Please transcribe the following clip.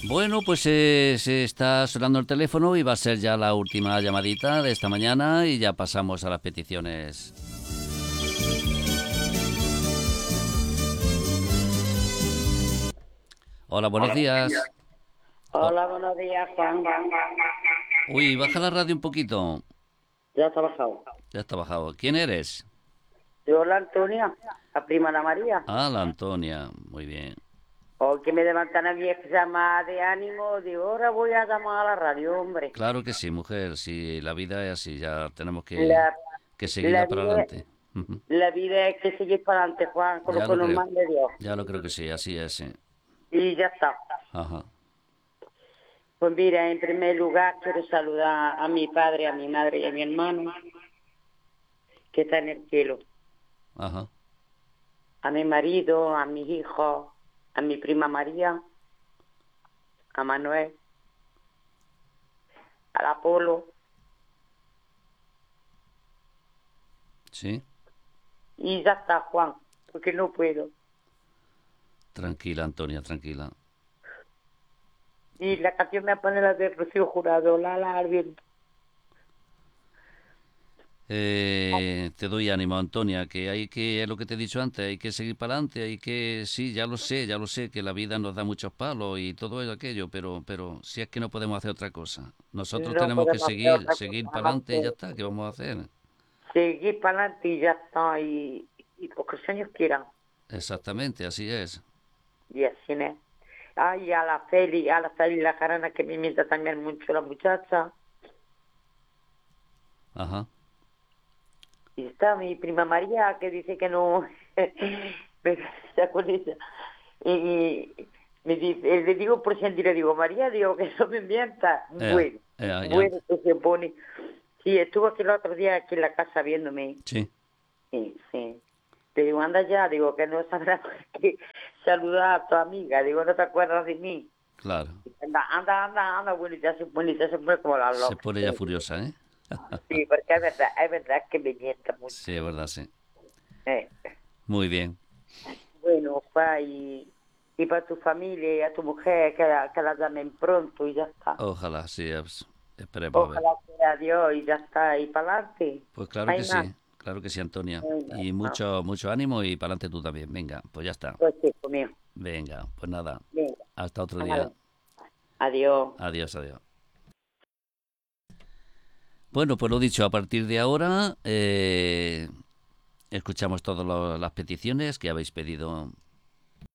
Bueno, pues se está sonando el teléfono y va a ser ya la última llamadita de esta mañana y ya pasamos a las peticiones. Hola, buenos días. Oh, Hola, buenos días, Juan. uy, baja la radio un poquito. Ya está bajado. Ya está bajado. ¿Quién eres? Yo, la Antonia, la prima de María. Ah, la Antonia. Muy bien. Hoy que me levantan a mi examen de ánimo, digo, ahora voy a llamar a la radio, hombre. Claro que sí, mujer. Si la vida es así, ya tenemos La, que la seguirla para vida, adelante. Ujú. la vida es que seguir para adelante, Juan, con lo Ya que lo nos creo. mande Dios. Ya lo creo que sí, así es. Sí. Y ya está. Ajá. Pues mira, en primer lugar quiero saludar a mi padre, a mi madre y a mi hermano, que está en el cielo. Ajá. A mi marido, a mis hijos, a mi prima María, a Manuel, al Apolo. Sí. Y ya está, Juan, porque no puedo. Tranquila, Antonia, tranquila. Y la canción me pone la de Rocío Jurado, la al viento. Te doy ánimo, Antonia, que hay que, es lo que te he dicho antes, hay que seguir para adelante, hay que, sí, ya lo sé, que la vida nos da muchos palos y todo eso, aquello, pero si es que no podemos hacer otra cosa. Nosotros No tenemos que podemos hacer otra seguir cosa para más adelante y ya que está, ¿qué vamos a hacer? seguir para adelante y ya está. Y lo que los años quieran. Exactamente, así es. Y así es. Ay, a la Feli, la jarana que me mienta también mucho la muchacha. Ajá, Y está mi prima María que dice que no me casa con ella. Y me dice, le digo por sentir, le digo, María, digo que no me mienta. Bueno, ya, bueno, que se pone. Sí, estuvo aquí el otro día aquí en la casa viéndome. sí, Sí, sí. Te digo, anda ya, digo que no sabrás que saludar a tu amiga, digo, no te acuerdas de mí. claro. Anda, bueno, y ya se pone como la Se loca. pone ya furiosa, ¿eh? Sí, porque es verdad que me mienta mucho. Sí, es verdad, sí. Eh, Muy bien. Bueno, pa, y para tu familia y a tu mujer, que la llamen pronto y ya está. Ojalá, sí, esperemos a ver. Ojalá sea Dios y ya está, y para adelante. Pues No hay más. claro que sí, Antonia. No hay Y más. mucho ánimo y para adelante tú también. Venga, pues ya está. Pues sí, conmigo. Venga, pues nada. Venga, Hasta otro día. ándale. Adiós. Adiós, adiós. Bueno, pues lo dicho, a partir de ahora escuchamos todas las peticiones que habéis pedido